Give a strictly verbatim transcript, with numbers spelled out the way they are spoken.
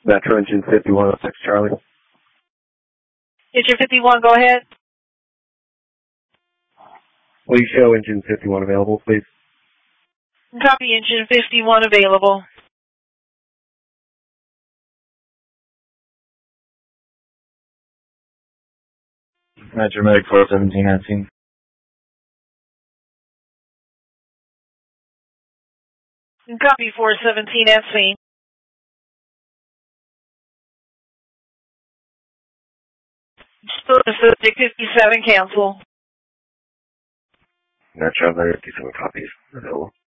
Metro engine fifty-one oh six Charlie. Engine fifty-one, go ahead. Will you show engine fifty-one available, please? Copy, engine fifty-one available. Metro Medic four seventeen nineteen. Copy, four seventeen at scene. Subject fifty-seven, cancel. Metro Medic fifty-seven copies available.